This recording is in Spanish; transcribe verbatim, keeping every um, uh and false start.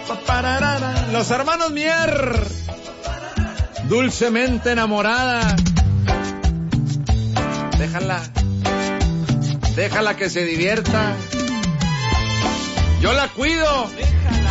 Los hermanos Mier, dulcemente enamorada. Déjala, déjala que se divierta. Yo la cuido.